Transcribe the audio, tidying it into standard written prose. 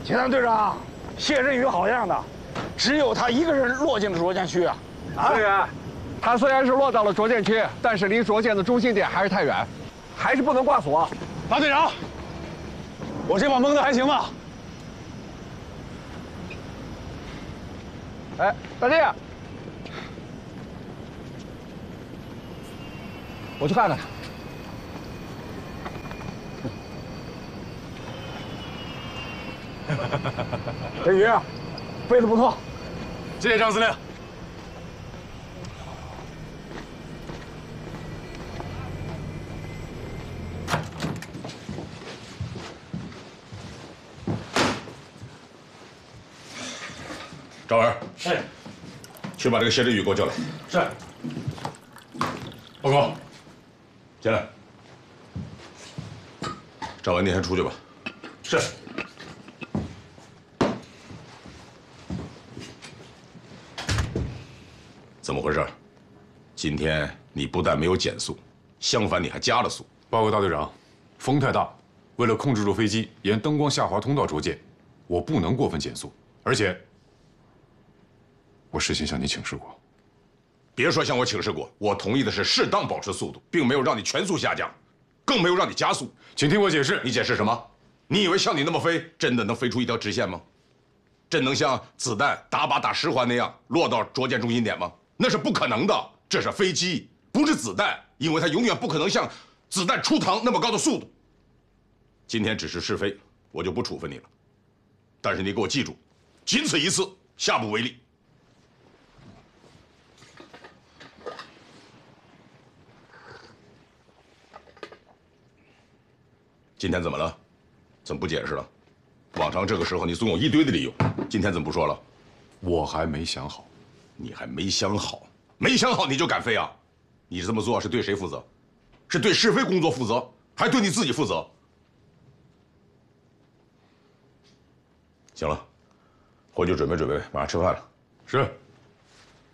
秦探队长，谢振宇好样的，只有他一个人落进了涿江区啊！ 对呀，他虽然是落到了涿江区，但是离涿江的中心点还是太远，还是不能挂锁。 大队长，我这把蒙的还行吧？ 哎，大弟，我去看看他。 振宇，飞得不错。 谢谢张司令。 赵文， 哎， 去把这个谢振宇给我叫来。 是。 报告，进来。赵文，你先出去吧。 是。 怎么回事？今天你不但没有减速，相反你还加了速。 报告大队长，风太大，为了控制住飞机沿灯光下滑通道着舰，我不能过分减速，而且我事先向你请示过。 别说向我请示过，我同意的是适当保持速度，并没有让你全速下降，更没有让你加速。 请听我解释。 你解释什么？你以为像你那么飞，真的能飞出一条直线吗？真能像子弹打靶打10环那样落到着舰中心点吗？那是不可能的。这是飞机，不是子弹，因为它永远不可能像子弹出膛那么高的速度。今天只是试飞，我就不处分你了。但是你给我记住，仅此一次，下不为例。今天怎么了？怎么不解释了？往常这个时候你总有一堆的理由，今天怎么不说了？ 我还没想好。 你还没想好？没想好你就敢飞啊？你这么做是对谁负责？是对试飞工作负责，还对你自己负责？行了，回去准备准备，马上吃饭了。 是。